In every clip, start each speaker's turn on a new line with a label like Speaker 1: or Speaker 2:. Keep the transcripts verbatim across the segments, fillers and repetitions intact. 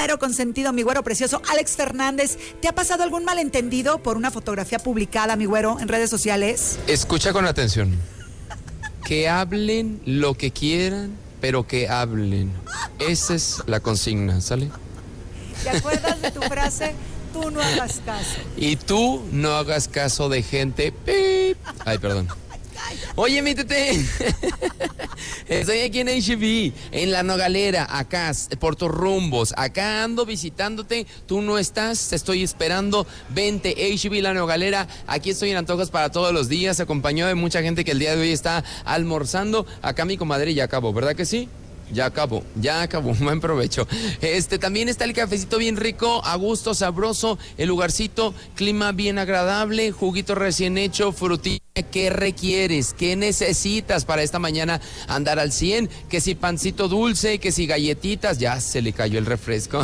Speaker 1: güero consentido, mi güero precioso, Alex Fernández. ¿Te ha pasado algún malentendido por una fotografía publicada, mi güero, en redes sociales?
Speaker 2: Escucha con atención. Que hablen lo que quieran, pero que hablen. Esa es la consigna, ¿sale?
Speaker 1: ¿Te acuerdas de tu frase? Tú no hagas caso.
Speaker 2: Y tú no hagas caso de gente. ¡Pip! Ay, perdón. Oye, mi tete, estoy aquí en H E B, en La Nogalera, acá, por tus rumbos. Acá ando visitándote, tú no estás, te estoy esperando. Vente, H E B, La Nogalera. Aquí estoy en Antojos para todos los días, acompañado de mucha gente que el día de hoy está almorzando. Acá mi comadre ya acabó, ¿verdad que sí? Ya acabó, ya acabó, buen provecho. Este, también está el cafecito bien rico, a gusto, sabroso, el lugarcito, clima bien agradable, juguito recién hecho, frutilla. ¿Qué requieres? ¿Qué necesitas para esta mañana andar al cien? Que si pancito dulce, que si galletitas, ya se le cayó el refresco.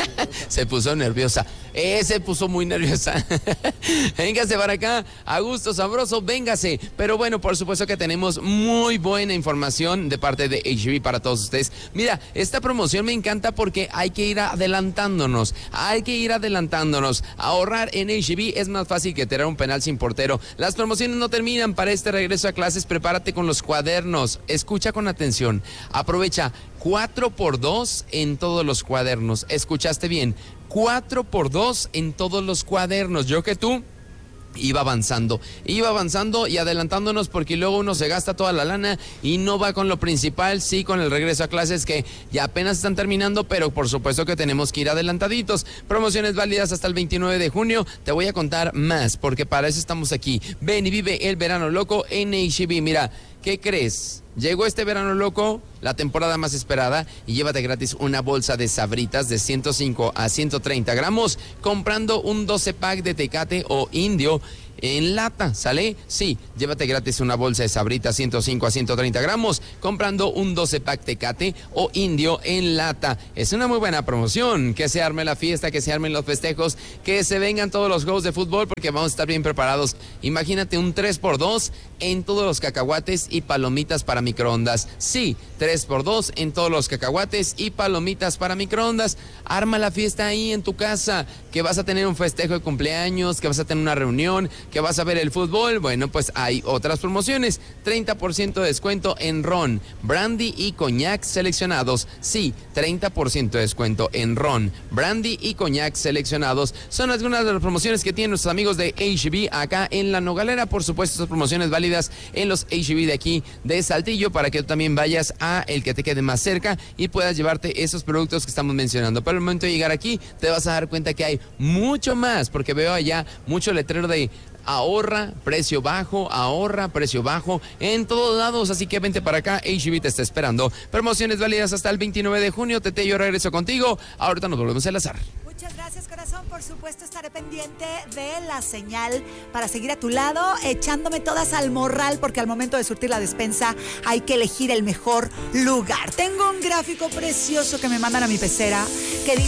Speaker 2: Se puso nerviosa. Eh, se puso muy nerviosa. Véngase para acá, a gusto, sabroso, véngase. Pero bueno, por supuesto que tenemos muy buena información de parte de H E B para todos ustedes. Mira, esta promoción me encanta porque hay que ir adelantándonos. Hay que ir adelantándonos. Ahorrar en H E B es más fácil que tirar un penal sin portero. Las promociones no terminan para este regreso a clases. Prepárate con los cuadernos. Escucha con atención. Aprovecha cuatro por dos en todos los cuadernos. ¿Escuchaste bien? cuatro por dos en todos los cuadernos. Yo que tú iba avanzando, iba avanzando y adelantándonos porque luego uno se gasta toda la lana y no va con lo principal, sí, con el regreso a clases que ya apenas están terminando, pero por supuesto que tenemos que ir adelantaditos. Promociones válidas hasta el veintinueve de junio, te voy a contar más porque para eso estamos aquí. Ven y vive el verano loco en H E B. Mira, ¿qué crees? Llegó este verano loco, la temporada más esperada, y llévate gratis una bolsa de Sabritas de ciento cinco a ciento treinta gramos comprando un doce pack de Tecate o Indio en lata, ¿sale? Sí, llévate gratis una bolsa de Sabritas ciento cinco a ciento treinta gramos comprando un doce pack Tecate o Indio en lata. Es una muy buena promoción. Que se arme la fiesta, que se armen los festejos, que se vengan todos los juegos de fútbol porque vamos a estar bien preparados. Imagínate un tres por dos en todos los cacahuates y palomitas para microondas. Sí, tres por dos en todos los cacahuates y palomitas para microondas. Arma la fiesta ahí en tu casa, que vas a tener un festejo de cumpleaños, que vas a tener una reunión, que vas a ver el fútbol. Bueno, pues hay otras promociones. treinta por ciento de descuento en ron, brandy y coñac seleccionados. Sí, treinta por ciento de descuento en ron, brandy y coñac seleccionados. Son algunas de las promociones que tienen nuestros amigos de H E B acá en La Nogalera. Por supuesto, estas promociones válidas en los H E B de aquí de Saltillo para que tú también vayas a el que te quede más cerca y puedas llevarte esos productos que estamos mencionando. Pero al momento de llegar aquí te vas a dar cuenta que hay mucho más porque veo allá mucho letrero de ahorra, precio bajo, ahorra, precio bajo, en todos lados, así que vente para acá, H E B te está esperando. Promociones válidas hasta el veintinueve de junio, Tete, yo regreso contigo, ahorita nos volvemos a enlazar.
Speaker 1: Muchas gracias, corazón, por supuesto estaré pendiente de la señal para seguir a tu lado, echándome todas al morral, porque al momento de surtir la despensa hay que elegir el mejor lugar. Tengo un gráfico precioso que me mandan a mi pecera, que dice